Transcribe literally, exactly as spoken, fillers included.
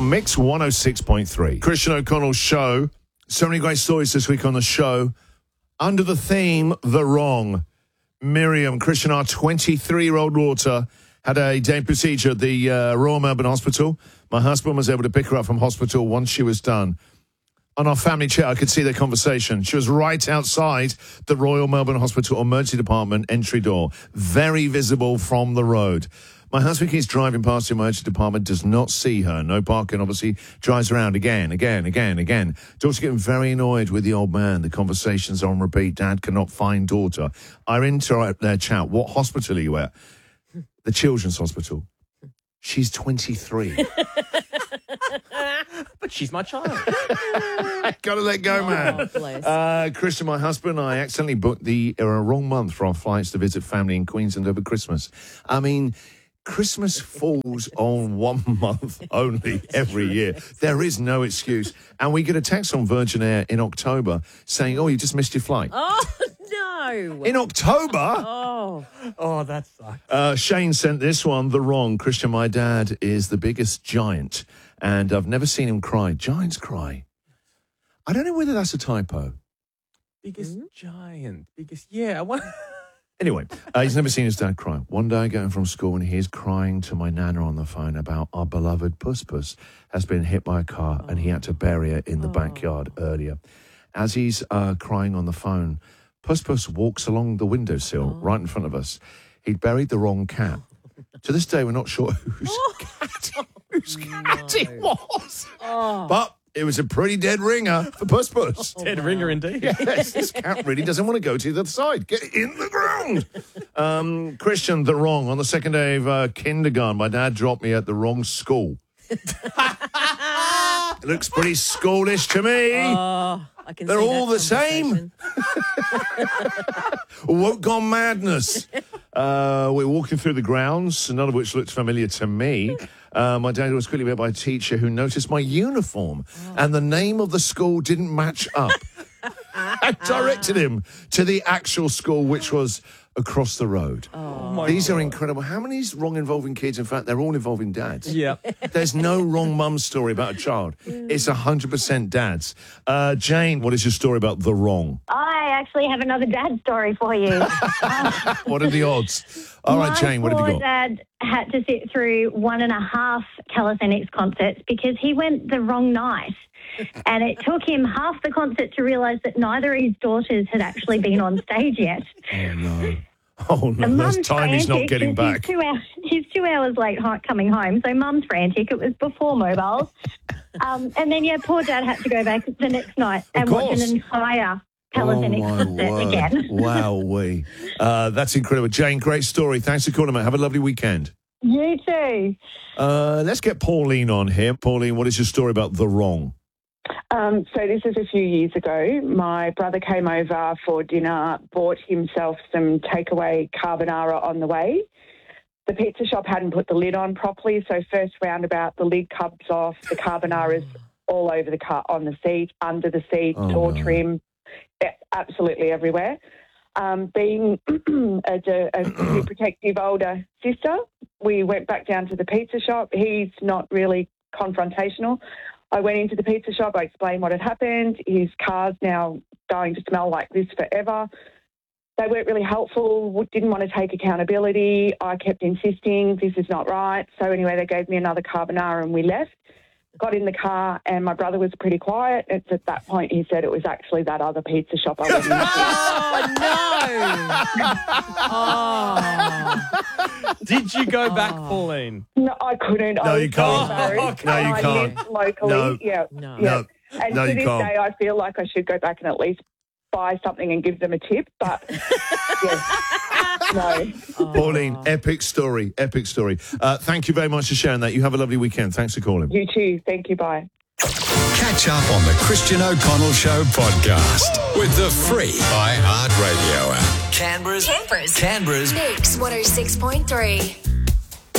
Mix one oh six point three. Christian O'Connell's show. So many great stories this week on the show. Under the theme, The Wrong. Miriam, Christian, our twenty-three-year-old daughter, had a day procedure at the uh, Royal Melbourne Hospital. My husband was able to pick her up from hospital once she was done. On our family chat, I could see their conversation. She was right outside the Royal Melbourne Hospital Emergency Department entry door, very visible from the road. My husband keeps driving past the emergency department, does not see her. No parking, obviously, drives around again, again, again, again. Daughter's getting very annoyed with the old man. The conversations are on repeat. Dad cannot find daughter. I interrupt their chat. What hospital are you at? The Children's Hospital. She's twenty-three. But she's my child. Gotta let go, Oh, man. bless. Uh, Christian, my husband and I accidentally booked the uh, wrong month for our flights to visit family in Queensland over Christmas. I mean, Christmas falls on one month only every year. There is no excuse. And we get a text on Virgin Air in October saying, oh, you just missed your flight. Oh, no. In October? Oh. Oh, that sucks. Uh, Shane sent this one, The Wrong. Christian, my dad is the biggest giant, and I've never seen him cry. Giants cry. I don't know whether that's a typo. Biggest giant. Biggest, yeah. I want... Anyway, uh, he's never seen his dad cry. One day I get home from school and he's crying to my nana on the phone about our beloved Puss Puss has been hit by a car and he had to bury her in the backyard earlier. As he's uh, crying on the phone, Puss Puss walks along the windowsill right in front of us. He'd buried the wrong cat. To this day, we're not sure whose cat, whose cat it was. But it was a pretty dead ringer for Puss Puss. Dead ringer indeed. Yes, this cat really doesn't want to go to the other side. Get in the ground. Um, Christian, The Wrong. On the second day of uh, kindergarten, my dad dropped me at the wrong school. It looks pretty schoolish to me. Oh, I can They're see all that the same. Woke gone madness. Uh, we're walking through the grounds, none of which looked familiar to me. Uh, my dad was quickly met by a teacher who noticed my uniform, oh. and the name of the school didn't match up. I directed him to the actual school, which was across the road. Oh. These are incredible. How many wrong involving kids? In fact, they're all involving dads. Yeah. There's no wrong mum story about a child. It's one hundred percent dads. Uh, Jane, what is your story about The Wrong? I actually have another dad story for you. What are the odds? All right, Jane, what have you got? My poor dad had to sit through one and a half Calisthenics concerts because he went the wrong night. And it took him half the concert to realise that neither of his daughters had actually been on stage yet. Oh, no. Oh, no. And That's Mum's time he's not frantic getting 'cause back. He's two, hours, he's two hours late ho- coming home, so Mum's frantic. It was before mobiles. um, and then, yeah, poor Dad had to go back the next night and watch an entire Calisthenics oh, my concert word. again. Wow-wee. Uh, that's incredible. Jane, great story. Thanks for calling, mate. Have a lovely weekend. You too. Uh, let's get Pauline on here. Pauline, what is your story about The Wrong? Um, so this is a few years ago. My brother came over for dinner, bought himself some takeaway carbonara on the way. The pizza shop hadn't put the lid on properly, so first roundabout, the lid comes off, the carbonara's all over the car, on the seat, under the seat, Oh, door no. trim, absolutely everywhere. Um, being a, a, a protective older sister, we went back down to the pizza shop. He's not really confrontational. I went into the pizza shop, I explained what had happened. His car's now going to smell like this forever. They weren't really helpful, didn't want to take accountability. I kept insisting, this is not right. So anyway, they gave me another carbonara and we left. Got in the car and my brother was pretty quiet. It's at that point he said it was actually that other pizza shop I went into. Oh, no. Oh. Did you go back, Oh. Pauline? No, I couldn't. No, I was you can't. so embarrassed. No, you I can't. lived locally. No. Yeah. No. Yeah. No. And No, to you this can't. day, I feel like I should go back and at least buy something and give them a tip. But, yeah, no. Pauline, epic story, epic story. Uh, thank you very much for sharing that. You have a lovely weekend. Thanks for calling. You too. Thank you. Bye. Catch up on the Christian O'Connell Show podcast with the free iHeartRadio app. Canberra's, Canberra's, Canberra's Mix one oh six point three.